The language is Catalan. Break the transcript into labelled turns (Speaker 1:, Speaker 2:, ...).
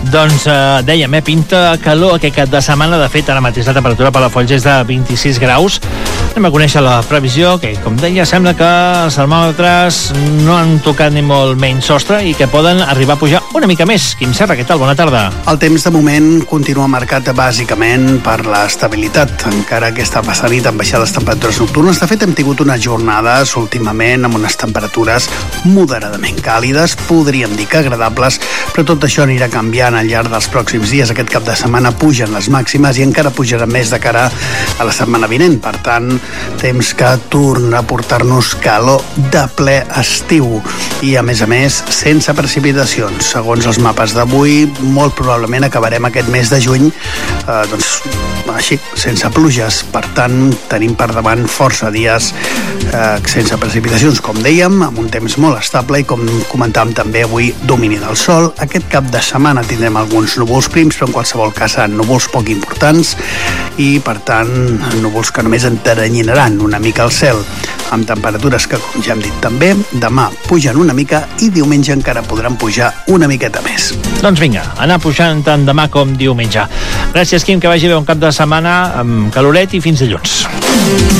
Speaker 1: Doncs dèiem, pinta calor aquest cap de setmana. De fet, ara mateix la temperatura per la Folls és de 26 graus. Anem a conèixer la previsió, que, com deia, sembla que els termòmetres no han tocat ni molt menys sostre i que poden arribar a pujar una mica més. Quim Serra, què tal? Bona tarda.
Speaker 2: El temps, de moment, continua marcat bàsicament per l'estabilitat, encara que està passant i han baixat les temperatures nocturnes. De fet, hem tingut unes jornades últimament amb unes temperatures moderadament càlides, podríem dir que agradables, però tot això anirà canviant al llarg dels pròxims dies. Aquest cap de setmana pugen les màximes i encara pujarà més de cara a la setmana vinent. Per tant, temps que torna a portar-nos calor de ple estiu i, a més, sense precipitacions. Segons els mapes d'avui, molt probablement acabarem aquest mes de juny així, sense pluges. Per tant, tenim per davant força dies sense precipitacions, com dèiem, amb un temps molt estable i, com comentàvem també avui, domini del sol. Aquest cap de setmana tindrem alguns núvols prims, però en qualsevol cas seran núvols poc importants i, per tant, núvols que només enteranyinaran una mica el cel, amb temperatures que, com ja hem dit també, demà pugen una mica i diumenge encara podran pujar una miqueta més.
Speaker 1: Doncs vinga, anar pujant tant demà com diumenge. Gràcies, Quim, que vagi bé un cap de setmana amb caloret i fins dilluns.